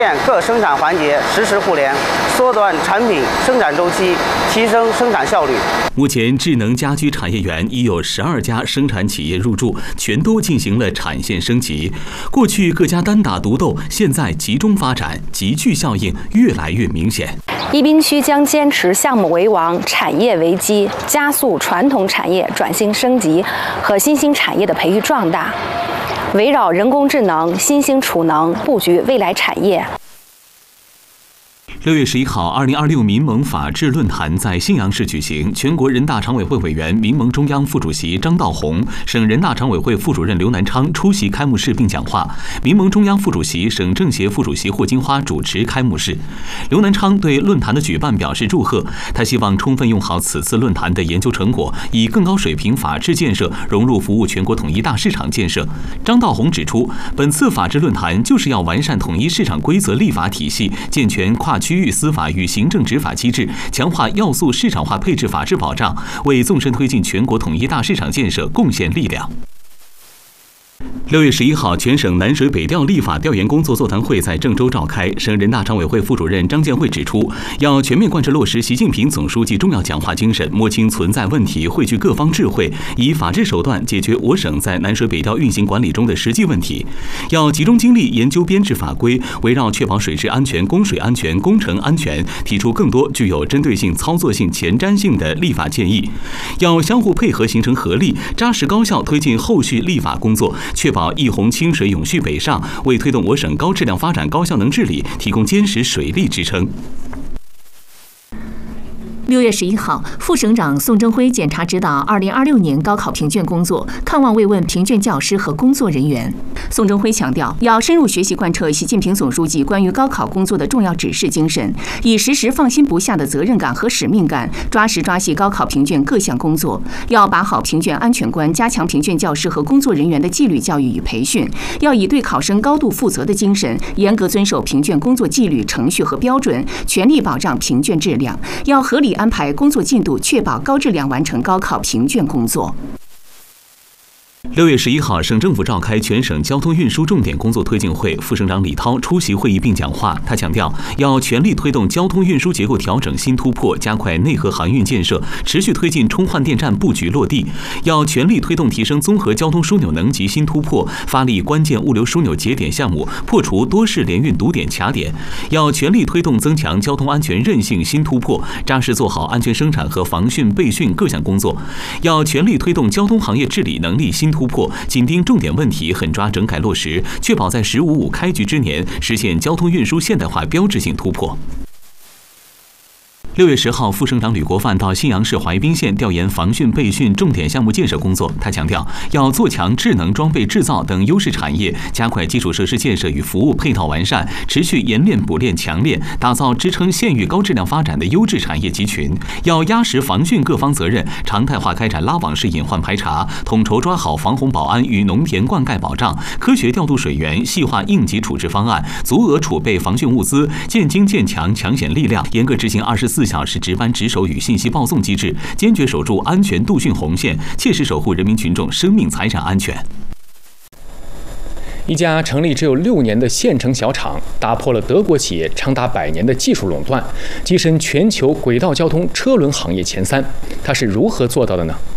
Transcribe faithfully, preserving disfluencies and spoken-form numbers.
各生产环节实时互联，缩短产品生产周期，提升生产效率。 目前，智能家居产业园已有十二家生产企业入驻，全都进行了产线升级。过去各家单打独斗，现在集中发展，集聚效应越来越明显。 宜宾区将坚持项目为王、产业为基，加速传统产业转型升级和新兴产业的培育壮大。围绕人工智能、新兴储能布局未来产业。 六月十一号，二零二六民盟法治论坛在信阳市举行，全国人大常委会委员、民盟中央副主席张道宏、省人大常委会副主任刘南昌出席开幕式并讲话。民盟中央副主席、省政协副主席霍金花主持开幕式。刘南昌对论坛的举办表示祝贺，他希望充分用好此次论坛的研究成果，以更高水平法治建设融入服务全国统一大市场建设。张道宏指出，本次法治论坛就是要完善统一市场规则立法体系，健全跨区域司法与行政执法机制，强化要素市场化配置法治保障，为纵深推进全国统一大市场建设贡献力量。六月十一号，全省南水北调立法调研工作座谈会在郑州召开。省人大常委会副主任张建慧指出，要全面贯彻落实习近平总书记重要讲话精神，摸清存在问题，汇聚各方智慧，以法治手段解决我省在南水北调运行管理中的实际问题。要集中精力研究编制法规，围绕确保水质安全、供水安全、工程安全，提出更多具有针对性、操作性、前瞻性的立法建议。要相互配合，形成合力，扎实高效推进后续立法工作，确保一洪清水永续北上，为推动我省高质量发展、高效能治理提供坚实水利支撑。 六月十一号，副省长宋征辉检查指导二零二六年高考评卷工作，看望慰问评卷教师和工作人员。宋征辉强调，要深入学习贯彻习近平总书记关于高考工作的重要指示精神，以时时放心不下的责任感和使命感，抓实抓细高考评卷各项工作。要把好评卷安全关，加强评卷教师和工作人员的纪律教育与培训。要以对考生高度负责的精神，严格遵守评卷工作纪律、程序和标准，全力保障评卷质量。要合理安排工作进度，确保高质量完成高考评卷工作。 六月十一号，省政府召开全省交通运输重点工作推进会，副省长李涛出席会议并讲话。他强调，要全力推动交通运输结构调整新突破，加快内河航运建设，持续推进充换电站布局落地。要全力推动提升综合交通枢纽能级新突破，发力关键物流枢纽节点项目，破除多式联运堵点卡点。要全力推动增强交通安全韧性新突破，扎实做好安全生产和防汛备汛各项工作。要全力推动交通行业治理能力新突破。突破，紧盯重点问题，狠抓整改落实，确保在“十五五”开局之年实现交通运输现代化标志性突破。六月十号，副省长吕国范到信阳市淮滨县调研防汛备汛重点项目建设工作。他强调，要做强智能装备制造等优势产业，加快基础设施建设与服务配套完善，持续研练补练强练，打造支撑县域高质量发展的优质产业集群。要压实防汛各方责任，常态化开展拉网式隐患排查，统筹抓好防洪保安与农田灌溉保障，科学调度水源，细化应急处置方案，足额储备防汛物资，建精建强抢险力量，严格执行二十四小时值班值守与信息报送机制，坚决守住安全度汛红线，切实守护人民群众生命财产安全。 一家成立只有六年的县城小厂，打破了德国企业长达百年的技术垄断，跻身全球轨道交通车轮行业前三。它是如何做到的呢？